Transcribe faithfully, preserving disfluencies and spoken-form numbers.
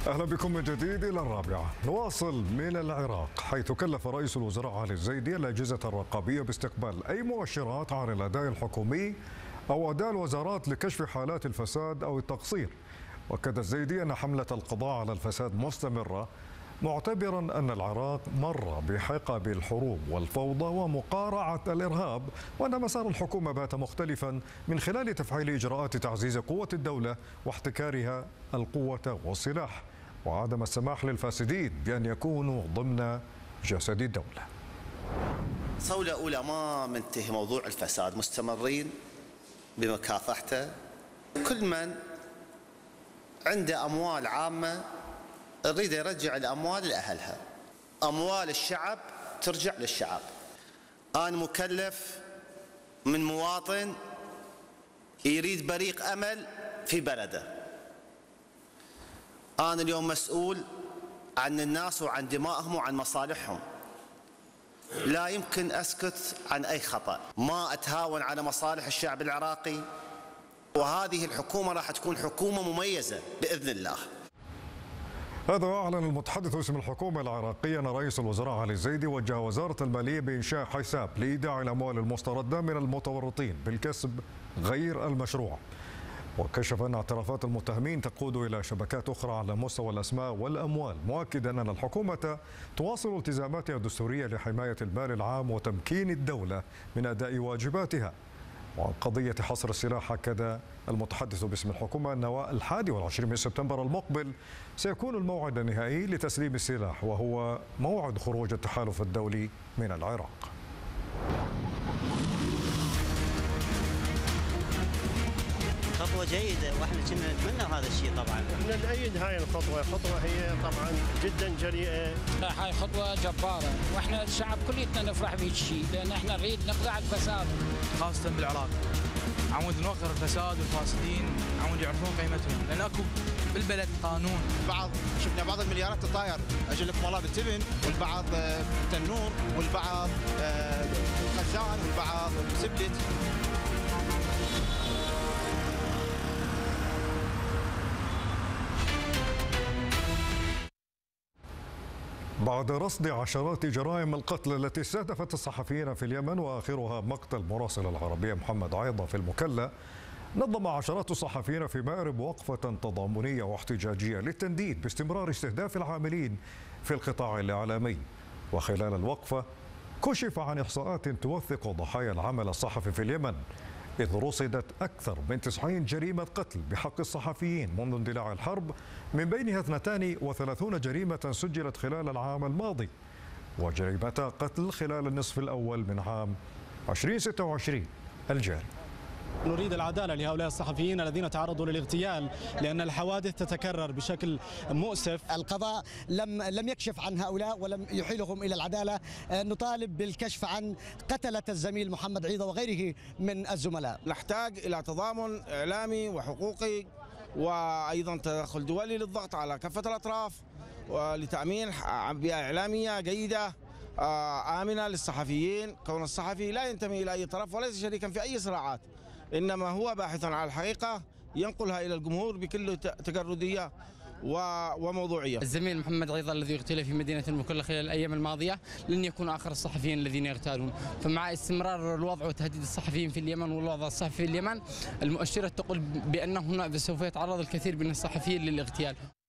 أهلا بكم من جديد إلى الرابعة. نواصل من العراق، حيث كلف رئيس الوزراء علي الزيدي الأجهزة الرقابية باستقبال أي مؤشرات عن الأداء الحكومي أو أداء الوزارات لكشف حالات الفساد أو التقصير. وأكد الزيدي أن حملة القضاء على الفساد مستمرة، معتبرا أن العراق مر بحقب الحروب والفوضى ومقارعة الإرهاب، وأن مسار الحكومة بات مختلفا من خلال تفعيل إجراءات تعزيز قوة الدولة واحتكارها القوة والسلاح، وعدم السماح للفاسدين بأن يكونوا ضمن جسد الدولة. صولة أولى ما منتهي موضوع الفساد، مستمرين بمكافحته. كل من عنده أموال عامة يريد يرجع الأموال لأهلها، أموال الشعب ترجع للشعب. أنا مكلف من مواطن يريد بريق أمل في بلده، أنا اليوم مسؤول عن الناس وعن دمائهم وعن مصالحهم، لا يمكن أسكت عن أي خطأ، ما أتهاون على مصالح الشعب العراقي، وهذه الحكومة راح تكون حكومة مميزة بإذن الله. هذا أعلن المتحدث باسم الحكومة العراقية أن رئيس الوزراء علي الزيدي وجه وزارة المالية بإنشاء حساب لإيداع الأموال المستردة من المتورطين بالكسب غير المشروع، وكشف أن اعترافات المتهمين تقود إلى شبكات أخرى على مستوى الأسماء والأموال، مؤكدا أن الحكومة تواصل التزاماتها الدستورية لحماية المال العام وتمكين الدولة من أداء واجباتها. وعن قضية حصر السلاح، أكد المتحدث باسم الحكومة أن الحادي والعشرين من سبتمبر المقبل سيكون الموعد النهائي لتسليم السلاح، وهو موعد خروج التحالف الدولي من العراق. خطوة جيدة واحنا كنا نتمنى هذا الشيء طبعا. احنا نأيد هاي الخطوة، خطوة هي طبعا جدا جريئة. هاي خطوة جبارة واحنا الشعب كليتنا نفرح بهيك شيء، لأن احنا نريد نقضي على الفساد خاصة بالعراق. عمود نوقر الفساد والفاسدين، عمود يعرفون قيمتهم، لأن اكو بالبلد قانون. بعض شفنا بعض المليارات تطاير اجل لك مولاد التبن، والبعض تنور، والبعض خزان، والبعض سبلت. بعد رصد عشرات جرائم القتل التي استهدفت الصحفيين في اليمن، وآخرها مقتل مراسل العربية محمد عيضة في المكلا، نظم عشرات الصحفيين في مأرب وقفة تضامنية واحتجاجية للتنديد باستمرار استهداف العاملين في القطاع الإعلامي. وخلال الوقفة كشف عن إحصاءات توثق ضحايا العمل الصحفي في اليمن، إذ رصدت أكثر من تسعين جريمة قتل بحق الصحفيين منذ اندلاع الحرب، من بينها اثنتان وثلاثون جريمة سجلت خلال العام الماضي، وجريمتا قتل خلال النصف الأول من عام ألفين وستة وعشرين الجاري. نريد العدالة لهؤلاء الصحفيين الذين تعرضوا للاغتيال، لأن الحوادث تتكرر بشكل مؤسف. القضاء لم لم يكشف عن هؤلاء ولم يحيلهم إلى العدالة. نطالب بالكشف عن قتلة الزميل محمد عيضة وغيره من الزملاء. نحتاج إلى تضامن إعلامي وحقوقي، وأيضا تدخل دولي للضغط على كافة الأطراف ولتأمين بيئة إعلامية جيدة آمنة للصحفيين. كون الصحفي لا ينتمي إلى أي طرف وليس شريكا في أي صراعات، إنما هو باحثا عن الحقيقة ينقلها إلى الجمهور بكل تجردية وموضوعية. الزميل محمد عيضة الذي اغتيل في مدينة المكلا خلال الأيام الماضية لن يكون آخر الصحفيين الذين يغتالون، فمع استمرار الوضع وتهديد الصحفيين في اليمن والوضع الصحفي في اليمن، المؤشرات تقول بأن هنا سوف يتعرض الكثير من الصحفيين للاغتيال.